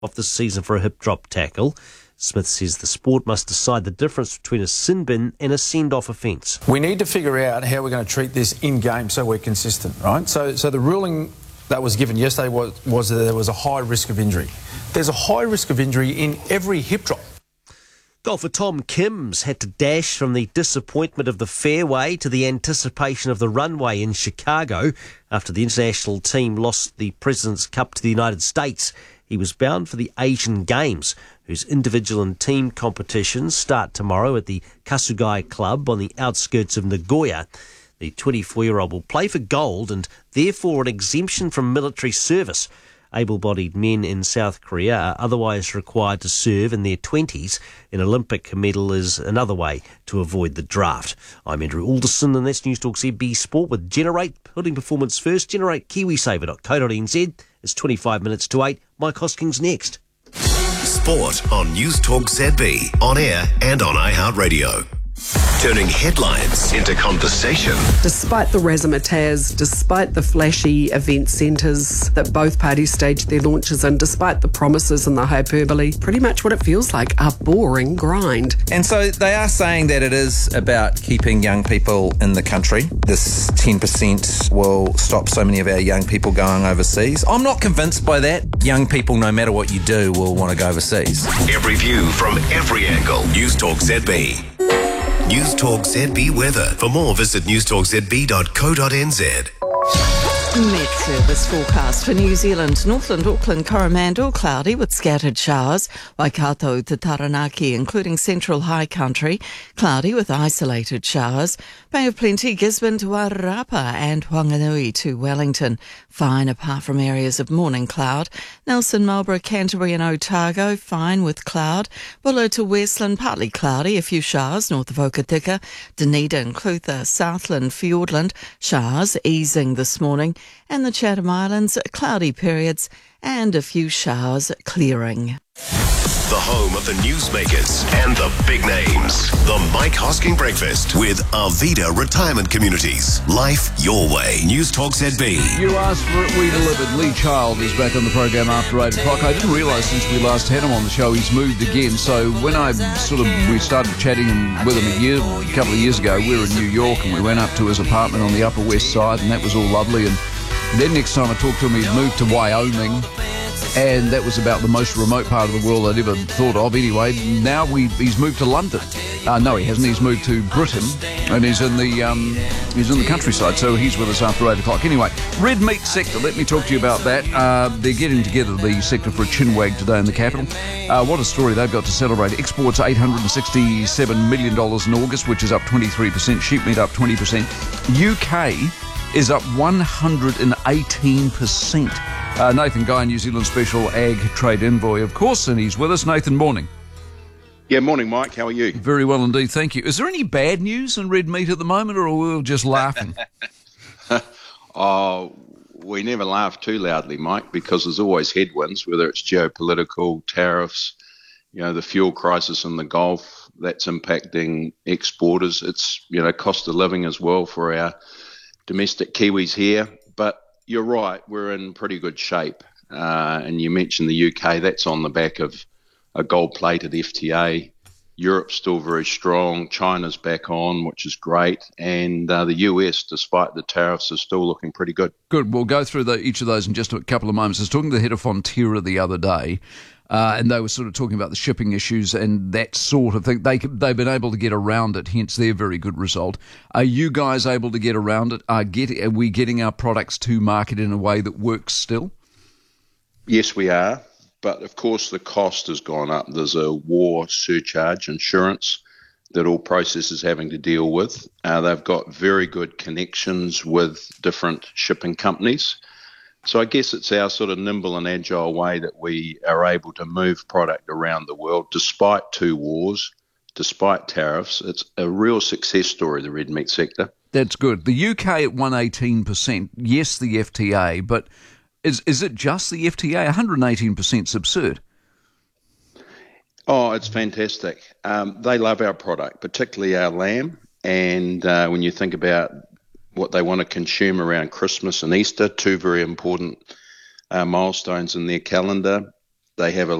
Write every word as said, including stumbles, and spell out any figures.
off this season for a hip drop tackle. Smith says the sport must decide the difference between a sin bin and a send-off offence. We need to figure out how we're going to treat this in-game so we're consistent, right? So, so the ruling that was given yesterday was, was that there was a high risk of injury. There's a high risk of injury in every hip drop. Golfer Tom Kim's had to dash from the disappointment of the fairway to the anticipation of the runway in Chicago after the international team lost the President's Cup to the United States. He was bound for the Asian Games, whose individual and team competitions start tomorrow at the Kasugai Club on the outskirts of Nagoya. The twenty-four-year-old will play for gold and therefore an exemption from military service. Able-bodied men in South Korea are otherwise required to serve in their twenties. An Olympic medal is another way to avoid the draft. I'm Andrew Alderson, and that's News Talk Z B Sport with Generate, putting performance first. Generate KiwiSaver dot co dot n z. It's twenty-five minutes to eight. Mike Hoskins next. Sport on News Talk Z B, on air and on iHeartRadio. Turning headlines into conversation. Despite the razzmatazz, despite the flashy event centres that both parties staged their launches in, despite the promises and the hyperbole, pretty much what it feels like, a boring grind. And so they are saying that it is about keeping young people in the country. This ten percent will stop so many of our young people going overseas. I'm not convinced by that. Young people, no matter what you do, will want to go overseas. Every view from every angle. News Talk Z B. News Talk Z B weather. For more, visit news talk z b dot co dot n z. Met Service forecast for New Zealand. Northland, Auckland, Coromandel, cloudy with scattered showers. Waikato to Taranaki, including central high country, cloudy with isolated showers. Bay of Plenty, Gisborne to Wairarapa and Whanganui to Wellington. Fine apart from areas of morning cloud. Nelson, Marlborough, Canterbury and Otago, fine with cloud. Buller to Westland, partly cloudy, a few showers north of Okatika. Dunedin, Clutha, Southland, Fiordland, showers easing this morning. And the Chatham Islands, cloudy periods and a few showers clearing. The home of the newsmakers and the big names. The Mike Hosking Breakfast with Arvida Retirement Communities. Life your way. News Talk Z B. You asked for it, we delivered. Lee Child is back on the program after eight o'clock. I didn't realise since we last had him on the show he's moved again. So when I sort of, we started chatting with him a year, a couple of years ago, we were in New York and we went up to his apartment on the Upper West Side and that was all lovely. And then next time I talked to him, he'd moved to Wyoming. And that was about the most remote part of the world I'd ever thought of. Anyway, now we, he's moved to London. Uh, no, he hasn't. He's moved to Britain, and he's in the um, he's in the countryside. So he's with us after eight o'clock. Anyway, red meat sector. Let me talk to you about that. Uh, they're getting together the sector for a chinwag today in the capital. Uh, what a story they've got to celebrate. Exports eight hundred sixty-seven million dollars in August, which is up twenty-three percent. Sheep meat up twenty percent. U K is up one hundred eighteen percent. Uh, Nathan Guy, New Zealand Special Ag Trade Envoy, of course, and he's with us. Nathan, morning. Yeah, morning, Mike. How are you? Very well indeed, thank you. Is there any bad news in red meat at the moment, or are we all just laughing? Oh, we never laugh too loudly, Mike, because there's always headwinds, whether it's geopolitical, tariffs, you know, the fuel crisis in the Gulf, that's impacting exporters. It's, you know, cost of living as well for our domestic Kiwis here. But you're right, we're in pretty good shape. Uh, and you mentioned the U K, that's on the back of a gold-plated F T A. Europe's still very strong. China's back on, which is great. And uh, the U S, despite the tariffs, is still looking pretty good. Good. We'll go through the, each of those in just a couple of moments. I was talking to the head of Fonterra the other day, uh, and they were sort of talking about the shipping issues and that sort of thing. They, they've been able to get around it, hence their very good result. Are you guys able to get around it? Are, get, are we getting our products to market in a way that works still? Yes, we are. But, of course, the cost has gone up. There's a war surcharge insurance that all processors are having to deal with. Uh, they've got very good connections with different shipping companies. So I guess it's our sort of nimble and agile way that we are able to move product around the world despite two wars, despite tariffs. It's a real success story, the red meat sector. That's good. The U K at one hundred eighteen percent, yes, the F T A, but is is it just the F T A? one hundred eighteen percent is absurd. Oh, it's fantastic. Um, they love our product, particularly our lamb. And uh, when you think about what they want to consume around Christmas and Easter, two very important uh, milestones in their calendar, they have a